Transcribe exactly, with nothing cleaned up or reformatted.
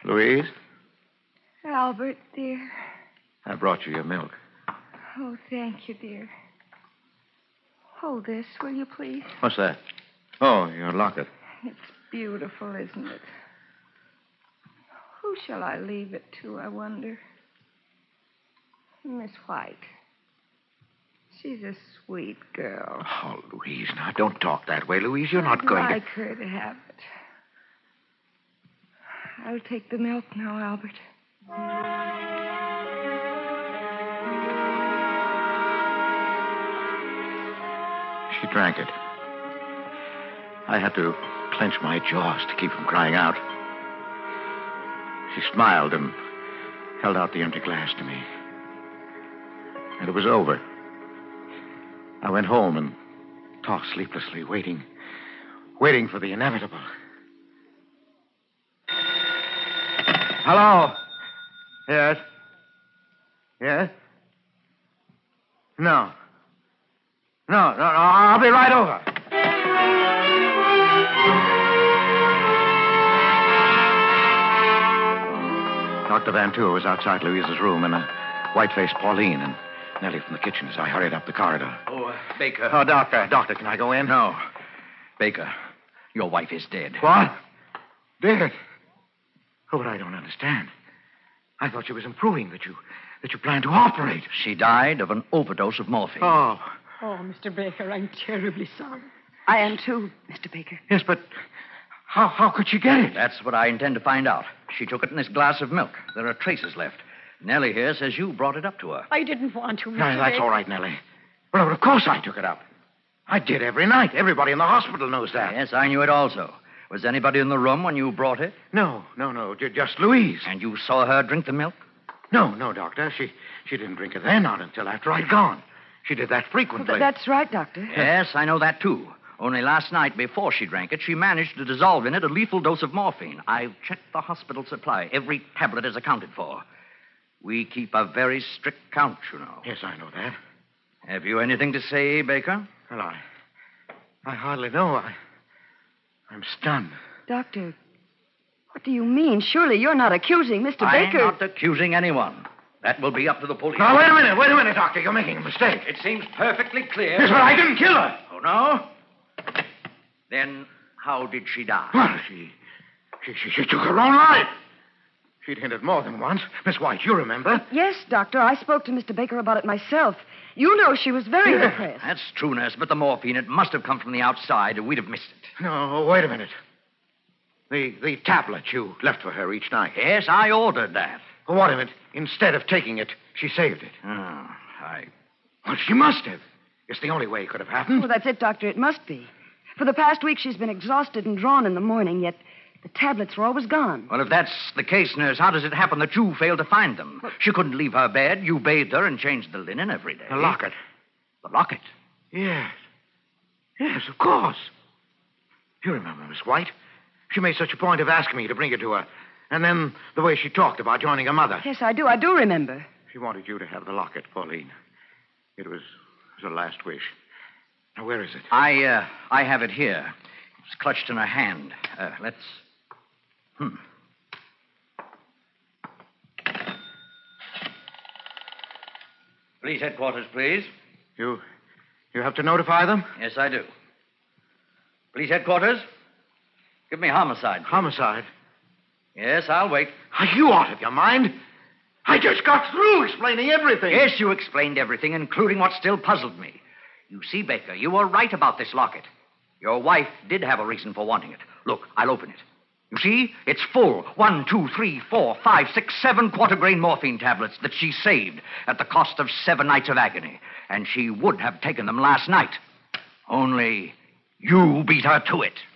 Louise? Albert, dear. I brought you your milk. Oh, thank you, dear. Hold this, will you, please? What's that? Oh, your locket. It's beautiful, isn't it? Who shall I leave it to, I wonder? Miss White. She's a sweet girl. Oh, Louise, now, don't talk that way. Louise, you're not I'd going like to... her to have it. I'll take the milk now, Albert. She drank it. I had to clench my jaws to keep from crying out. She smiled and held out the empty glass to me. And it was over. I went home and tossed sleeplessly, waiting, waiting for the inevitable. Hello? Yes? Yes? No. No, no, no, I'll be right over. Doctor Van Tour was outside Louise's room, and a white-faced Pauline and Nellie from the kitchen as I hurried up the corridor. Oh, uh, Baker. Oh, doctor, doctor, can I go in? No. Baker, your wife is dead. What? Dead? Oh, but I don't understand. I thought she was improving, that you that you planned to operate. She died of an overdose of morphine. Oh. Oh, Mister Baker, I'm terribly sorry. I am too, Mister Baker. Yes, but how how could she get it? That's what I intend to find out. She took it in this glass of milk. There are traces left. Nellie here says you brought it up to her. I didn't want to, Mister No, that's Baker. all right, Nellie. Well, of course I took it up. I did every night. Everybody in the hospital knows that. Yes, I knew it also. Was anybody in the room when you brought it? No, no, no, j- just Louise. And you saw her drink the milk? No, no, Doctor. She she didn't drink it then, not until after I'd gone. She did that frequently. Well, that's right, Doctor. Yes, I know that, too. Only last night, before she drank it, she managed to dissolve in it a lethal dose of morphine. I've checked the hospital supply. Every tablet is accounted for. We keep a very strict count, you know. Yes, I know that. Have you anything to say, Baker? Well, I... I hardly know. I... I'm stunned. Doctor, what do you mean? Surely you're not accusing Mister I'm Baker. not accusing anyone. That will be up to the police. Now, wait a minute, wait a minute, Doctor. You're making a mistake. It seems perfectly clear. Yes, but I didn't kill her. Oh, no? Then how did she die? Well, she... She, she, she took her own life. She'd hinted more than once. Miss White, you remember? Yes, Doctor. I spoke to Mister Baker about it myself. You know she was very Yeah. depressed. That's true, nurse, but the morphine, it must have come from the outside, or we'd have missed it. No, wait a minute. The the tablet you left for her each night. Yes, I ordered that. What if it, instead of taking it, she saved it? Oh, I... Well, she must have. It's the only way it could have happened. Well, that's it, Doctor. It must be. For the past week, she's been exhausted and drawn in the morning, yet the tablets were always gone. Well, if that's the case, nurse, how does it happen that you failed to find them? Well- She couldn't leave her bed. You bathed her and changed the linen every day. The locket. The locket? Yes. Yes, of course. You remember Miss White? She made such a point of asking me to bring it to her. And then the way she talked about joining her mother. Yes, I do. I do remember. She wanted you to have the locket, Pauline. It was, it was her last wish. Now, where is it? I, uh, I have it here. It's clutched in her hand. Uh, let's... Hmm. Police headquarters, please. You, you have to notify them? Yes, I do. Police headquarters? Give me homicide. please. Homicide? Yes, I'll wait. Are you out of your mind? I just got through explaining everything. Yes, you explained everything, including what still puzzled me. You see, Baker, you were right about this locket. Your wife did have a reason for wanting it. Look, I'll open it. You see? It's full. One, two, three, four, five, six, seven quarter-grain morphine tablets that she saved at the cost of seven nights of agony. And she would have taken them last night. Only you beat her to it.